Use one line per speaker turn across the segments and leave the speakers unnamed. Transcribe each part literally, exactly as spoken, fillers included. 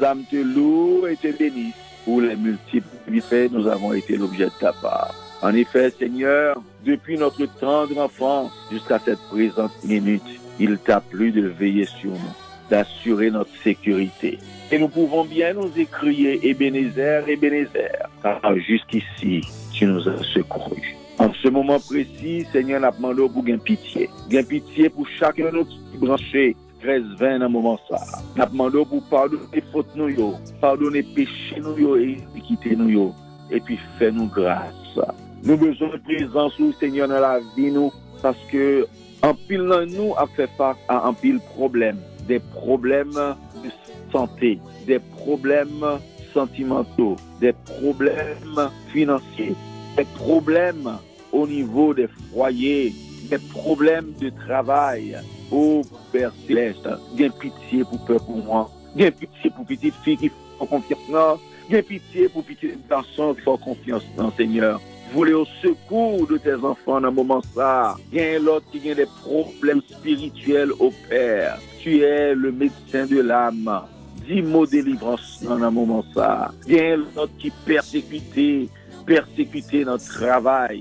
âmes te louent et te bénissent. Pour les multiples bienfaits, nous avons été l'objet de ta part. En effet, Seigneur, depuis notre tendre enfance jusqu'à cette présente minute, il t'a plu de veiller sur nous, d'assurer notre sécurité. Et nous pouvons bien nous écrier Ebenezer, Ebenezer, car jusqu'ici, tu nous as secourus. En ce moment précis, Seigneur, nous demandons pour gain pitié. Gain pitié pour chacun de nous branchés. treize vingt dans le moment ça. Nous demandons pour pardonner fautes nous, pardonner péchés nous et quitter nous. Et puis faire nous grâce. Nous avons besoin de présence, Seigneur, dans la vie, nous, parce que en pile dans nous a fait face à un pile problème. Des problèmes de santé, des problèmes sentimentaux, des problèmes financiers, des problèmes au niveau des foyers, des problèmes de travail. Oh Père Céleste, gain pitié pour peur pour moi, gain pitié pour petite fille qui font confiance non, gain pitié pour petit garçon qui font confiance non, Seigneur. Voulez au secours de tes enfants dans un moment ça. Gain l'autre qui a des problèmes spirituels au Père. Tu es le médecin de l'âme. Dis mot délivrance dans un moment ça. Gain l'autre qui persécuté, persécuté dans le travail,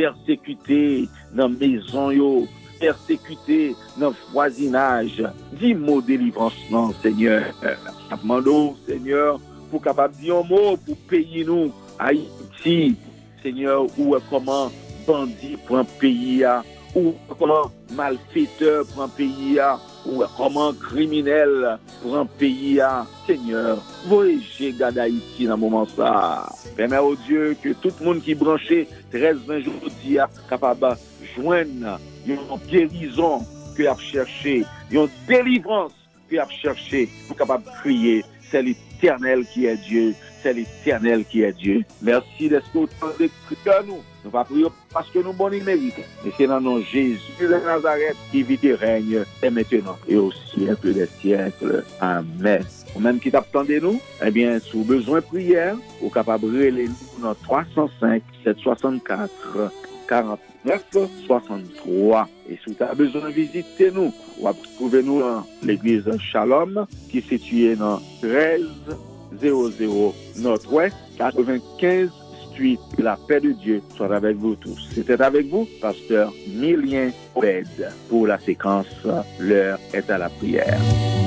persécuté dans la maison yo, persécuté dans le voisinage. Dis mot délivrance non, Seigneur. Demandons, Seigneur, pour capable dire un mot pour payer nous Haïti. Seigneur, ou comment bandit pour un pays, ou comment malfaiteur pour un pays, ou comment criminel pour un pays. Seigneur, voyez garde Haïti dans le moment ça. Permets au Dieu que tout le monde qui est branché treize vingt jours d'hier capable de joindre une guérison que a cherché, une délivrance que a cherché pour capable de crier, c'est l'Éternel qui est Dieu. C'est l'Éternel qui est Dieu. Merci d'être autant de Christ nous. Nous va prier parce que nous bon il mérite. Et c'est dans le nom de Jésus de Nazareth qui vit et règne et maintenant et au siècle des siècles. Amen. Ou même qui t'attendez nous, eh bien, si vous avez besoin de prière, vous êtes capable de relayer nous dans trois cent cinq, sept cent soixante-quatre, quarante-neuf, soixante-trois. Et si vous avez besoin de visiter nous, vous trouvez nous dans l'église Shalom qui est située dans treize zéro zéro Nord-Ouest, quatre-vingt-quinze Street. La paix de Dieu soit avec vous tous. C'était avec vous, pasteur Milien Obed, pour la séquence L'heure est à la prière.